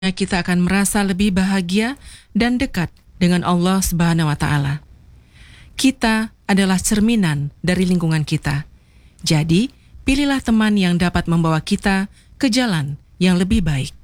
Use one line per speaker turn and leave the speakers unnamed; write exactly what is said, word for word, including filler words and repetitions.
kita akan merasa lebih bahagia dan dekat dengan Allah Subhanahu wa Ta'ala. Kita adalah cerminan dari lingkungan kita. Jadi, pilihlah teman yang dapat membawa kita ke jalan yang lebih baik.